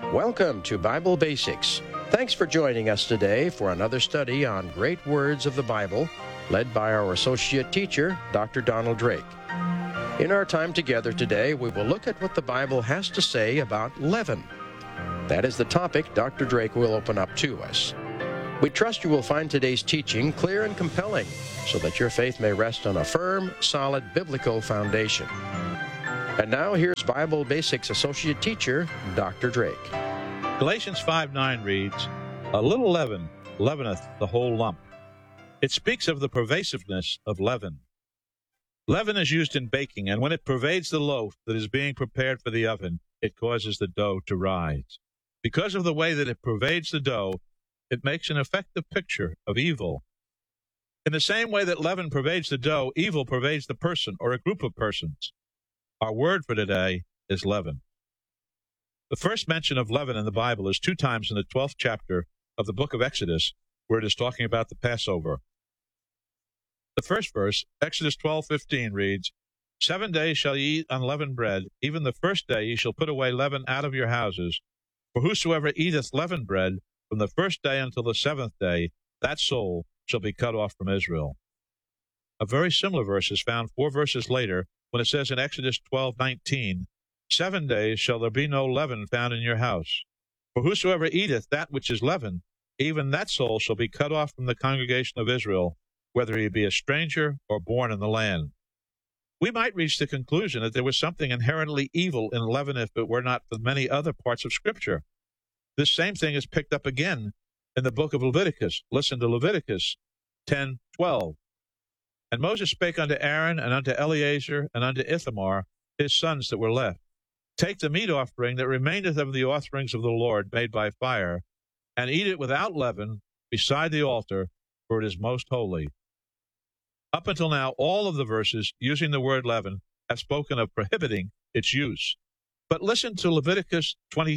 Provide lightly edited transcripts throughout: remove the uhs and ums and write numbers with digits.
Welcome to Bible Basics. Thanks for joining us today for another study on great words of the Bible, led by our associate teacher, Dr. Donald Drake. In our time together today, we will look at what the Bible has to say about leaven. That is the topic Dr. Drake will open up to us. We trust you will find today's teaching clear and compelling, so that your faith may rest on a firm, solid biblical foundation. And now here's Bible Basics Associate Teacher, Dr. Drake. Galatians 5:9 reads, "A little leaven leaveneth the whole lump." It speaks of the pervasiveness of leaven. Leaven is used in baking, and when it pervades the loaf that is being prepared for the oven, it causes the dough to rise. Because of the way that it pervades the dough, it makes an effective picture of evil. In the same way that leaven pervades the dough, evil pervades the person or a group of persons. Our word for today is leaven. The first mention of leaven in the Bible is 2 times in the 12th chapter of the book of Exodus, where it is talking about the Passover. The first verse, Exodus 12:15, reads, 7 days shall ye eat unleavened bread, even the first day ye shall put away leaven out of your houses. For whosoever eateth leavened bread from the first day until the 7th day, that soul shall be cut off from Israel. A very similar verse is found 4 verses later, when it says in Exodus 12:19, 7 days shall there be no leaven found in your house. For whosoever eateth that which is leavened, even that soul shall be cut off from the congregation of Israel, whether he be a stranger or born in the land. We might reach the conclusion that there was something inherently evil in leaven if it were not for many other parts of Scripture. This same thing is picked up again in the book of Leviticus. Listen to Leviticus 10:12. And Moses spake unto Aaron and unto Eleazar and unto Ithamar, his sons that were left, take the meat offering that remaineth of the offerings of the Lord made by fire, and eat it without leaven beside the altar, for it is most holy. Up until now, all of the verses using the word leaven have spoken of prohibiting its use. But listen to Leviticus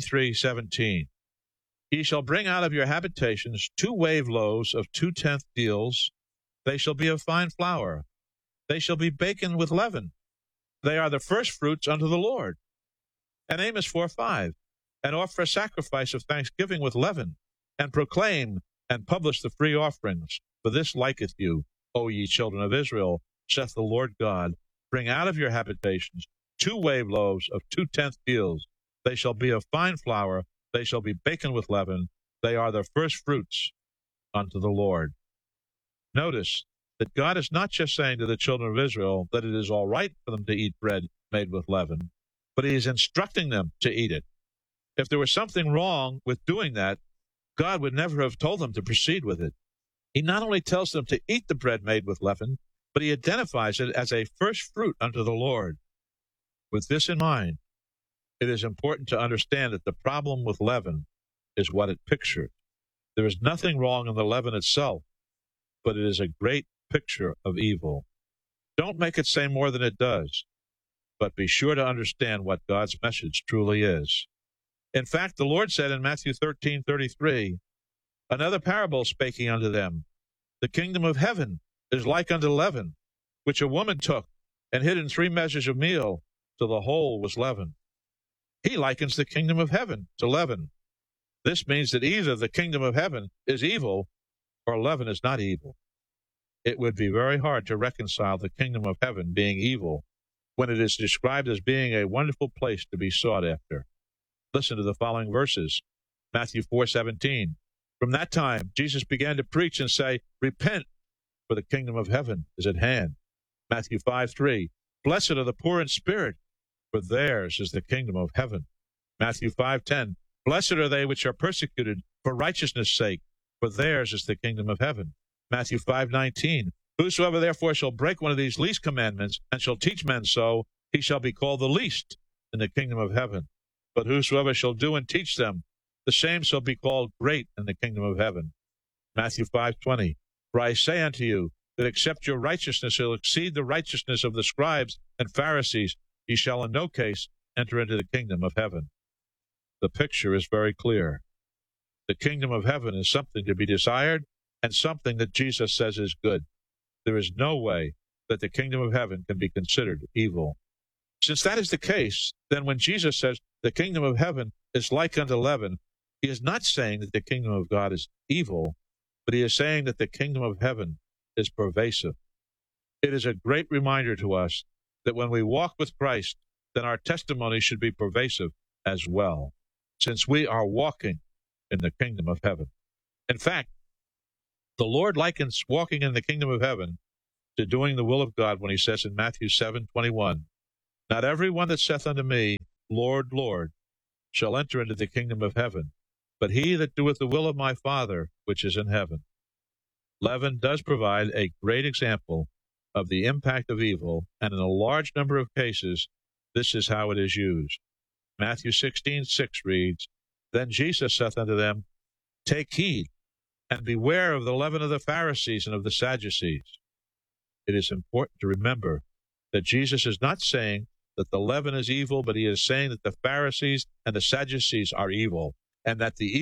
23:17. Ye shall bring out of your habitations 2 wave loaves of 2/10 deals. They shall be of fine flour. They shall be baken with leaven. They are the first fruits unto the Lord. And Amos 4:5. And offer a sacrifice of thanksgiving with leaven, and proclaim and publish the free offerings. For this liketh you, O ye children of Israel, saith the Lord God. Bring out of your habitations 2 wave loaves of 2/10 deals. They shall be of fine flour. They shall be baken with leaven. They are the first fruits unto the Lord. Notice that God is not just saying to the children of Israel that it is all right for them to eat bread made with leaven, but he is instructing them to eat it. If there was something wrong with doing that, God would never have told them to proceed with it. He not only tells them to eat the bread made with leaven, but he identifies it as a first fruit unto the Lord. With this in mind, it is important to understand that the problem with leaven is what it pictures. There is nothing wrong in the leaven itself, but it is a great picture of evil. Don't make it say more than it does, but be sure to understand what God's message truly is. In fact, the Lord said in Matthew 13:33, another parable spake he unto them, the kingdom of heaven is like unto leaven, which a woman took and hid in 3 measures of meal, till the whole was leavened. He likens the kingdom of heaven to leaven. This means that either the kingdom of heaven is evil, or leaven is not evil. It would be very hard to reconcile the kingdom of heaven being evil when it is described as being a wonderful place to be sought after. Listen to the following verses. Matthew 4:17. From that time, Jesus began to preach and say, repent, for the kingdom of heaven is at hand. Matthew 5:3. Blessed are the poor in spirit, for theirs is the kingdom of heaven. Matthew 5:10. Blessed are they which are persecuted for righteousness' sake, for theirs is the kingdom of heaven. Matthew 5:19. Whosoever therefore shall break one of these least commandments, and shall teach men so, he shall be called the least in the kingdom of heaven. But whosoever shall do and teach them, the same shall be called great in the kingdom of heaven. Matthew 5:20. For I say unto you, that except your righteousness shall exceed the righteousness of the scribes and Pharisees, ye shall in no case enter into the kingdom of heaven. The picture is very clear. The kingdom of heaven is something to be desired and something that Jesus says is good. There is no way that the kingdom of heaven can be considered evil. Since that is the case, then when Jesus says, the kingdom of heaven is like unto leaven, he is not saying that the kingdom of God is evil, but he is saying that the kingdom of heaven is pervasive. It is a great reminder to us that when we walk with Christ, then our testimony should be pervasive as well, since we are walking in the kingdom of heaven. In fact, the Lord likens walking in the kingdom of heaven to doing the will of God when he says in Matthew 7:21, "Not every one that saith unto me, Lord, Lord, shall enter into the kingdom of heaven, but he that doeth the will of my Father which is in heaven." Leaven does provide a great example of the impact of evil, and in a large number of cases, this is how it is used. Matthew 16:6 reads, "Then Jesus saith unto them, Take heed, and beware of the leaven of the Pharisees and of the Sadducees." It is important to remember that Jesus is not saying that the leaven is evil, but he is saying that the Pharisees and the Sadducees are evil, and that the